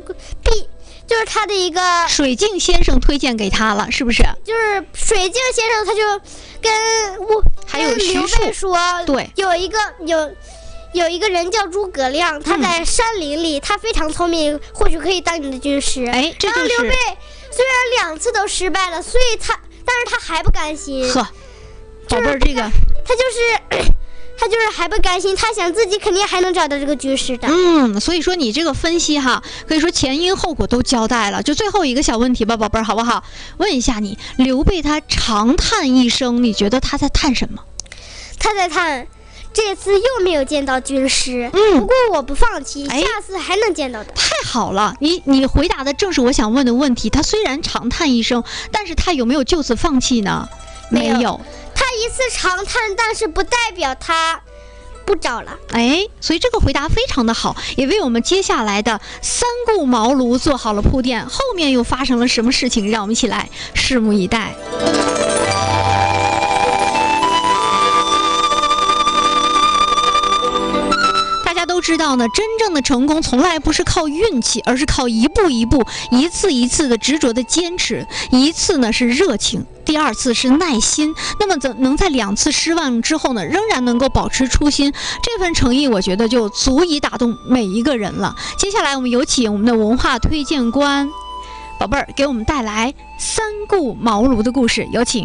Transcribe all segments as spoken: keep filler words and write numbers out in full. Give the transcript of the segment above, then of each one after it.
必就是他的一个水镜先生推荐给他了，是不是？ 就是水镜先生，他就跟我还有跟刘备说， 对， 有一个有。有一个人叫诸葛亮，他在山林里，嗯、他非常聪明，或许可以当你的军师。 哎，这就是。 然后刘备虽然两次都失败了，所以他，但是他还不甘心。 呵，宝贝儿，这个他就是他就是还不甘心，他想自己肯定还能找到这个军师的。 嗯，所以说你这个分析哈，可以说前因后果都交代了。就最后一个小问题吧，宝贝儿，好不好？问一下你，刘备他长叹一声，你觉得他在叹什么？ 他在叹。这次又没有见到军师， 嗯， 不过我不放弃， 哎、 下次还能见到的。 太好了，你你回答的正是我想问的问题。他虽然长叹一声，但是他有没有就此放弃呢？ 没有， 没有他一次长叹，但是不代表他不找了。 哎，所以这个回答非常的好，也为我们接下来的三顾茅庐做好了铺垫。后面又发生了什么事情，让我们一起来拭目以待。都知道呢，真正的成功从来不是靠运气，而是靠一步一步、一次一次的执着的坚持。一次呢是热情，第二次是耐心。那么怎能在两次失望之后呢，仍然能够保持初心？这份诚意，我觉得就足以打动每一个人了。接下来，我们有请我们的文化推荐官宝贝儿给我们带来三顾茅庐的故事，有请。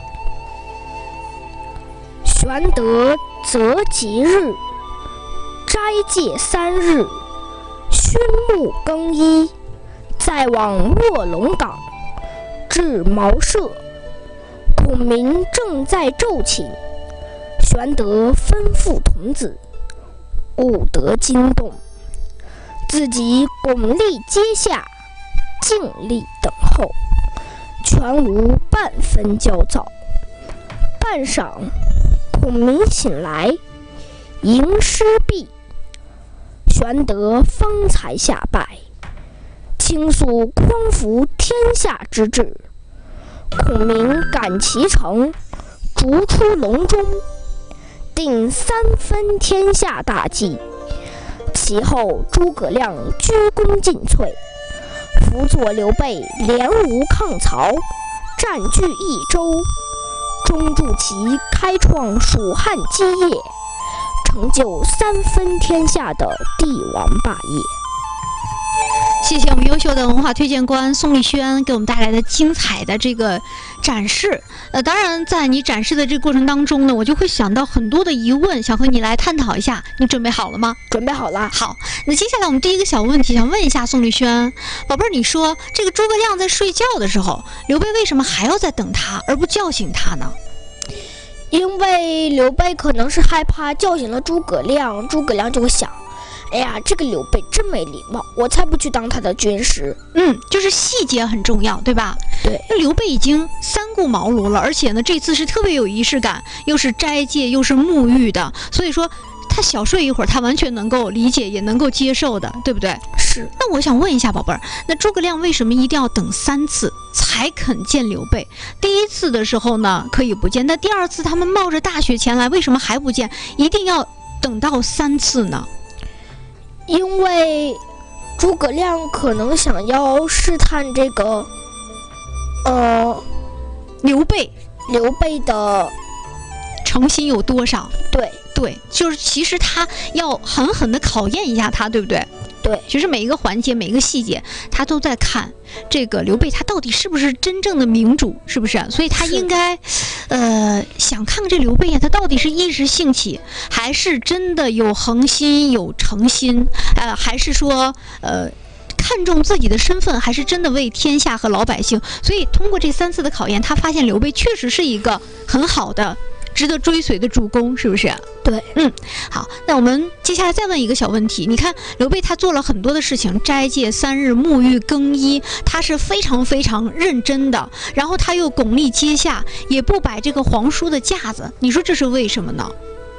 玄德择吉日。斋戒三日，熏沐更衣，再往卧龙岗，至茅舍，孔明正在奏琴。玄德吩咐童子，勿得惊动，自己拱立阶下，静立等候，全无半分焦躁。半晌，孔明醒来，吟诗毕。玄德方才下拜，倾诉匡扶天下之志。孔明感其诚，逐出隆中，定三分天下大计。其后诸葛亮鞠躬尽瘁，辅佐刘备联吴抗曹，占据益州，中助其开创蜀汉基业，成就三分天下的帝王霸业。 谢谢我们优秀的文化推荐官宋丽轩给我们带来的精彩的这个展示。呃，当然在你展示的这个过程当中呢，我就会想到很多的疑问，想和你来探讨一下。你准备好了吗？ 准备好了。 好，那接下来我们第一个小问题想问一下宋丽轩，宝贝儿，你说这个诸葛亮在睡觉的时候，刘备为什么还要再等他，而不叫醒他呢？ 因为刘备可能是害怕叫醒了诸葛亮，诸葛亮就会想，哎呀，这个刘备真没礼貌，我才不去当他的军师。 嗯，就是细节很重要，对吧？ 对。 那刘备已经三顾茅庐了，而且呢，这次是特别有仪式感，又是斋戒，又是沐浴的，所以说他小睡一会儿，他完全能够理解，也能够接受的，对不对？ 是。 那我想问一下宝贝儿，那诸葛亮为什么一定要等三次才肯见刘备？第一次的时候呢，可以不见，那第二次他们冒着大雪前来，为什么还不见？一定要等到三次呢？ 因为诸葛亮可能想要试探这个，呃， 刘备， 刘备的诚心有多少？ 对对，就是其实他要狠狠地考验一下他，对不对？ 对， 其实每一个环节、每一个细节，他都在看这个刘备，他到底是不是真正的明主，是不是？所以他应该，呃，想看看这刘备呀，他到底是一时兴起，还是真的有恒心、有诚心，呃，还是说，呃。看重自己的身份，还是真的为天下和老百姓？所以通过这三次的考验，他发现刘备确实是一个很好的、值得追随的主公，是不是？ 对， 嗯，好，那我们接下来再问一个小问题。你看刘备他做了很多的事情，斋戒三日，沐浴更衣，他是非常非常认真的。然后他又巩立阶下，也不摆这个皇叔的架子。你说这是为什么呢？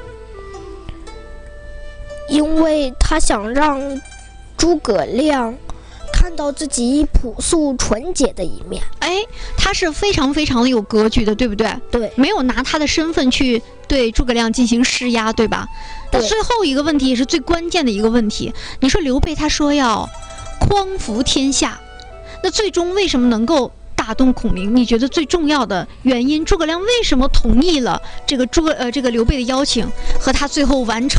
因为他想让诸葛亮看到自己朴素纯洁的一面。 哎，他是非常非常的有格局的，对不对？ 对， 没有拿他的身份去对诸葛亮进行施压，对吧？那最后一个问题也是最关键的一个问题，你说刘备他说要匡扶天下。那最终为什么能够打动孔明？你觉得最重要的原因，诸葛亮为什么同意了这个诸葛呃这个刘备的邀请，和他最后完成